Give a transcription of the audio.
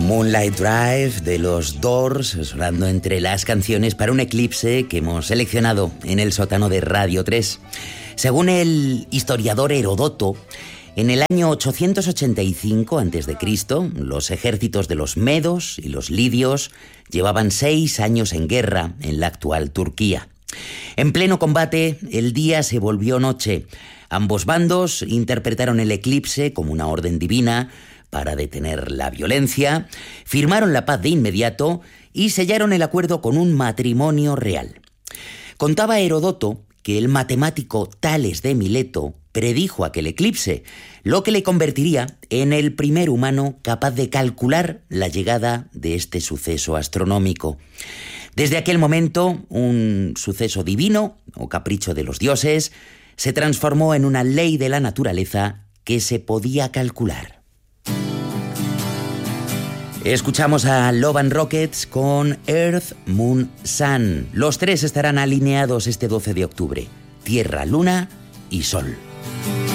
Moonlight Drive de los Doors, sonando entre las canciones para un eclipse que hemos seleccionado en el sótano de Radio 3. Según el historiador Heródoto, en el año 885 a.C., los ejércitos de los medos y los lidios llevaban 6 años en guerra en la actual Turquía. En pleno combate, el día se volvió noche. Ambos bandos interpretaron el eclipse como una orden divina para detener la violencia, firmaron la paz de inmediato y sellaron el acuerdo con un matrimonio real. Contaba Heródoto que el matemático Tales de Mileto predijo aquel eclipse, lo que le convertiría en el primer humano capaz de calcular la llegada de este suceso astronómico. Desde aquel momento, un suceso divino o capricho de los dioses se transformó en una ley de la naturaleza que se podía calcular. Escuchamos a Love and Rockets con Earth, Moon, Sun. Los tres estarán alineados este 12 de octubre. Tierra, Luna y Sol.